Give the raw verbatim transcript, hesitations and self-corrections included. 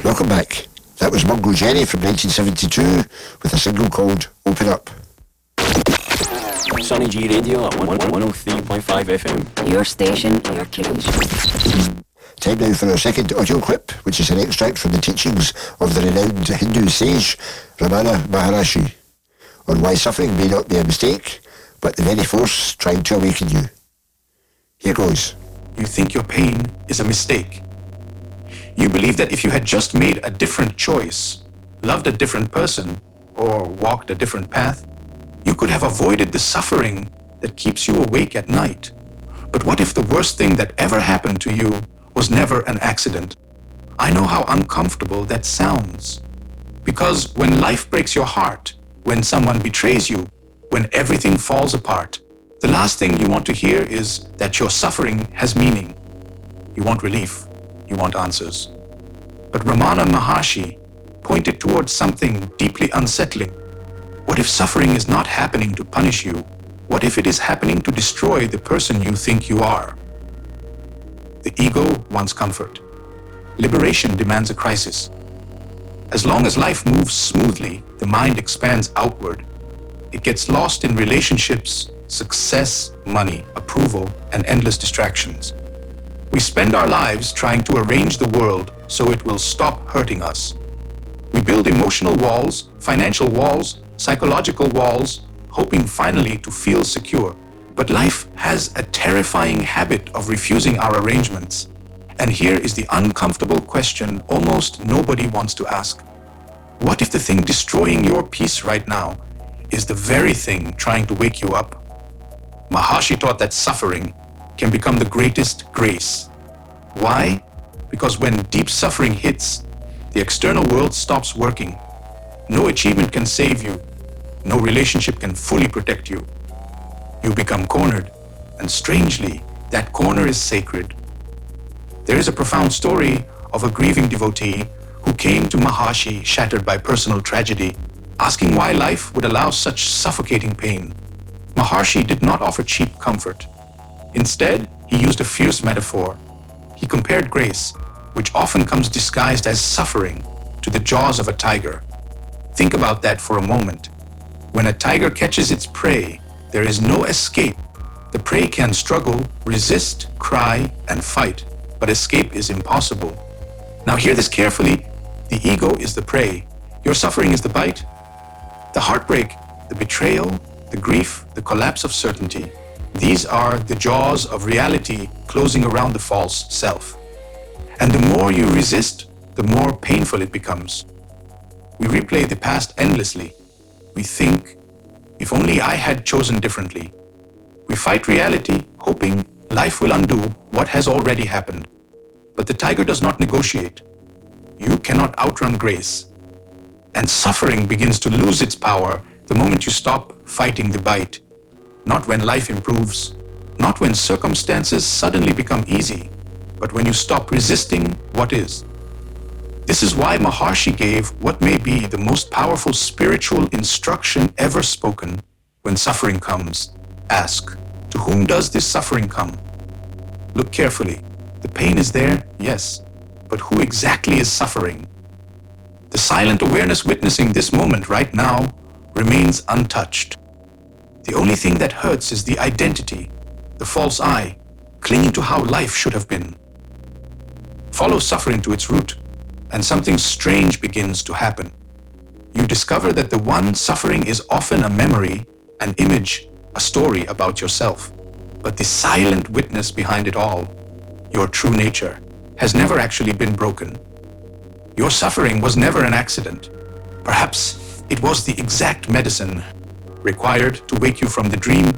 Welcome back. That was Mungo Jerry from nineteen seventy-two with a single called Open Up. Sonny G Radio at one oh three point five F M. Your station, your tunes. Time now for our second audio clip, which is an extract from the teachings of the renowned Hindu sage Ramana Maharshi on why suffering may not be a mistake, but the very force trying to awaken you. Here goes. You think your pain is a mistake. You believe that if you had just made a different choice, loved a different person, or walked a different path, you could have avoided the suffering that keeps you awake at night. But what if the worst thing that ever happened to you was never an accident? I know how uncomfortable that sounds. Because when life breaks your heart, when someone betrays you, when everything falls apart, the last thing you want to hear is that your suffering has meaning. You want relief. You want answers. But Ramana Maharshi pointed towards something deeply unsettling. What if suffering is not happening to punish you? What if it is happening to destroy the person you think you are? The ego wants comfort. Liberation demands a crisis. As long as life moves smoothly, the mind expands outward. It gets lost in relationships, success, money, approval, and endless distractions. We spend our lives trying to arrange the world so it will stop hurting us. We build emotional walls, financial walls, psychological walls, hoping finally to feel secure. But life has a terrifying habit of refusing our arrangements. And here is the uncomfortable question almost nobody wants to ask. What if the thing destroying your peace right now is the very thing trying to wake you up? Maharshi taught that suffering can become the greatest grace. Why? Because when deep suffering hits, the external world stops working. No achievement can save you. No relationship can fully protect you. You become cornered, and strangely, that corner is sacred. There is a profound story of a grieving devotee who came to Maharshi shattered by personal tragedy, asking why life would allow such suffocating pain. Maharshi did not offer cheap comfort. Instead, he used a fierce metaphor. He compared grace, which often comes disguised as suffering, to the jaws of a tiger. Think about that for a moment. When a tiger catches its prey, there is no escape. The prey can struggle, resist, cry, and fight, but escape is impossible. Now hear this carefully. The ego is the prey. Your suffering is the bite. The heartbreak, the betrayal, the grief, the collapse of certainty. These are the jaws of reality closing around the false self. And the more you resist, the more painful it becomes. We replay the past endlessly. We think, if only I had chosen differently. We fight reality, hoping life will undo what has already happened. But the tiger does not negotiate. You cannot outrun grace. And suffering begins to lose its power the moment you stop fighting the bite. Not when life improves, not when circumstances suddenly become easy, but when you stop resisting what is. This is why Maharshi gave what may be the most powerful spiritual instruction ever spoken. When suffering comes, ask, to whom does this suffering come? Look carefully. The pain is there, yes, but who exactly is suffering? The silent awareness witnessing this moment right now remains untouched. The only thing that hurts is the identity, the false I, clinging to how life should have been. Follow suffering to its root, and something strange begins to happen. You discover that the one suffering is often a memory, an image, a story about yourself. But the silent witness behind it all, your true nature, has never actually been broken. Your suffering was never an accident. Perhaps it was the exact medicine required to wake you from the dream